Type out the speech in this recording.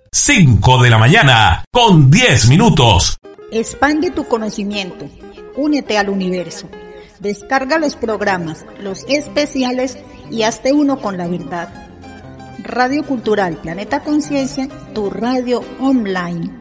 5 de la mañana, con 10 minutos. Expande tu conocimiento. Únete al universo. Descarga los programas, los especiales y hazte uno con la verdad. Radio Cultural Planeta Conciencia, tu radio online.